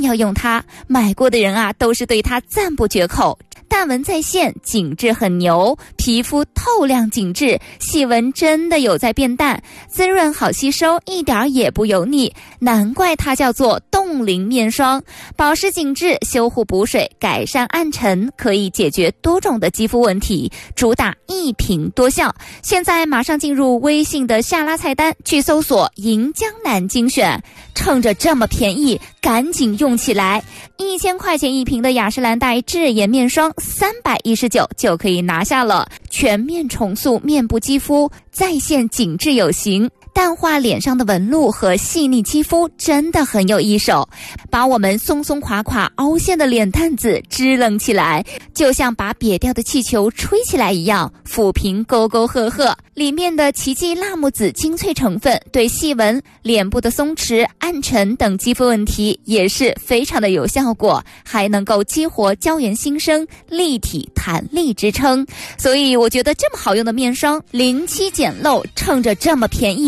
要用它，买过的人啊都是对它赞不绝口。淡纹在线，紧致很牛，皮肤透亮紧致，细纹真的有在变淡，滋润好吸收，一点也不油腻，难怪它叫做冻龄面霜。保湿紧致，修护补水，改善暗沉，可以解决多种的肌肤问题，主打一瓶多效。现在马上进入微信的下拉菜单，去搜索银江南精选，趁着这么便宜，赶紧用起来。1000块钱一瓶的雅诗兰黛智颜面霜319就可以拿下了，全面重塑面部肌肤，再现紧致有型，淡化脸上的纹路和细腻肌肤，真的很有一手，把我们松松垮垮凹陷的脸蛋子支棱起来，就像把瘪掉的气球吹起来一样，抚平沟沟壑壑。里面的奇迹辣木籽精粹成分对细纹、脸部的松弛、暗沉等肌肤问题也是非常的有效果，还能够激活胶原新生，立体弹力支撑。所以我觉得这么好用的面霜，07捡漏，趁着这么便宜